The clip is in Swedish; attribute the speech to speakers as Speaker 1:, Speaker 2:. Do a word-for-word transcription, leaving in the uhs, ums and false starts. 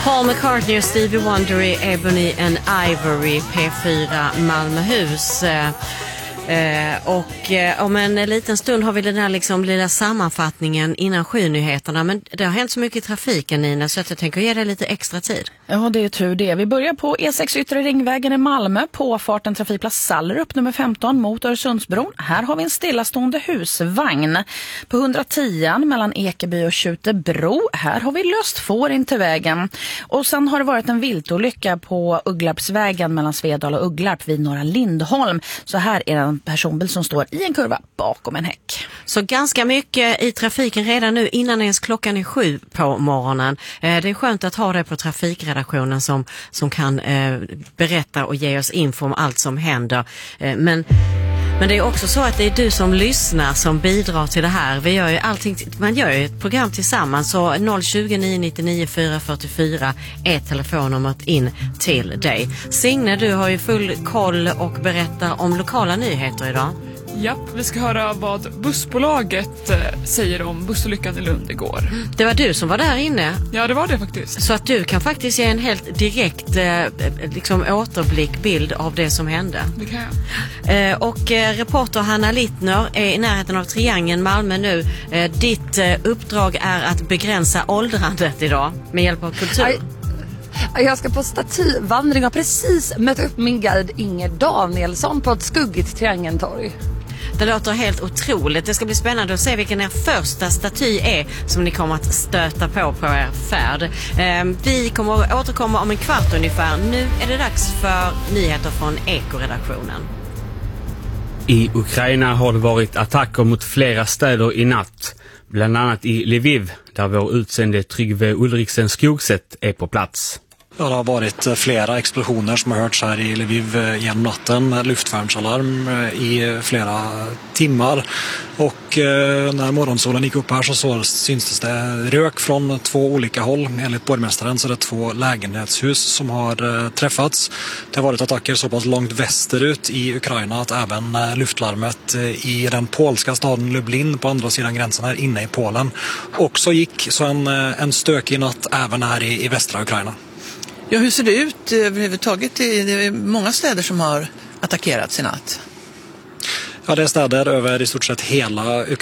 Speaker 1: Paul McCartney och Stevie Wonder i Ebony and Ivory, P fyra Malmöhus. Eh, och eh, om en liten stund har vi den här liksom lilla sammanfattningen innan skynyheterna, men det har hänt så mycket i trafiken, Nina, så att jag tänker ge dig lite extra tid.
Speaker 2: Ja, det är tur det. Vi börjar på E sex Yttre Ringvägen i Malmö, på farten trafikplats Sallerup nummer femton mot Öresundsbron. Här har vi en stillastående husvagn. På hundratio mellan Ekeby och Tjutebro, här har vi löst får in till vägen. Och sen har det varit en viltolycka på Ugglarpsvägen mellan Svedal och Ugglarp vid Norra Lindholm. Så här är det en personbil som står i en kurva bakom en häck.
Speaker 1: Så ganska mycket i trafiken redan nu innan ens klockan är sju på morgonen. Eh, det är skönt att ha det på trafikredaktionen som, som kan eh, berätta och ge oss info om allt som händer. Eh, men, men det är också så att det är du som lyssnar som bidrar till det här. Vi gör ju allting, man gör ju ett program tillsammans, så noll tjugo, nio nittionio, fyra fyrtiofyra är telefonnumret in till dig. Signe, du har ju full koll och berättar om lokala nyheter idag.
Speaker 3: Japp, vi ska höra vad bussbolaget eh, säger om bussolyckan i Lund igår.
Speaker 1: Det var du som var där inne.
Speaker 3: Ja, det var det faktiskt.
Speaker 1: Så att du kan faktiskt ge en helt direkt eh, liksom återblick, bild av det som hände.
Speaker 3: Det kan jag.
Speaker 1: Eh, och eh, reporter Hanna Littner är i närheten av Triangeln Malmö nu. Eh, ditt eh, uppdrag är att begränsa åldrandet idag med hjälp av kultur.
Speaker 4: Aj. Jag ska på statyvandring och precis mött upp min guide Inger Danielsson på ett skuggigt Triangeltorg.
Speaker 1: Det låter helt otroligt. Det ska bli spännande att se vilken er första staty är som ni kommer att stöta på på er färd. Eh, vi kommer att återkomma om en kvart ungefär. Nu är det dags för nyheter från Ekoredaktionen.
Speaker 5: I Ukraina har det varit attacker mot flera städer i natt. Bland annat i Lviv, där vår utsände Tryggve Ulriksen Skogset är på plats.
Speaker 6: Ja, det har varit flera explosioner som har hörts här i Lviv genom natten. Luftvärnsalarm i flera timmar. Och eh, när morgonsolen gick upp här så, så syntes det rök från två olika håll. Enligt borgmästaren så är det två lägenhetshus som har eh, träffats. Det har varit attacker så pass långt västerut i Ukraina att även eh, luftlarmet eh, i den polska staden Lublin på andra sidan gränsen här inne i Polen också gick. Så en, eh, en stökig natt även här i, i västra Ukraina.
Speaker 7: Ja, hur ser det ut överhuvudtaget? Det är många städer som har attackerats i natt.
Speaker 6: Ja, det är städer över i stort sett hela Ukraina.